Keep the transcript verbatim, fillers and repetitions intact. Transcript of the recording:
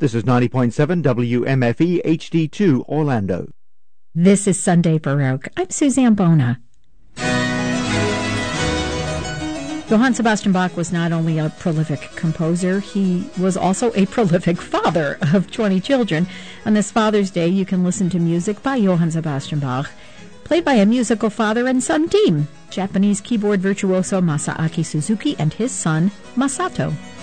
This is ninety point seven W M F E H D two Orlando. This is Sunday Baroque. I'm Suzanne Bona. Johann Sebastian Bach was not only a prolific composer, he was also a prolific father of twenty children. On this Father's Day, you can listen to music by Johann Sebastian Bach, played by a musical father and son team, Japanese keyboard virtuoso Masaaki Suzuki and his son, Masato.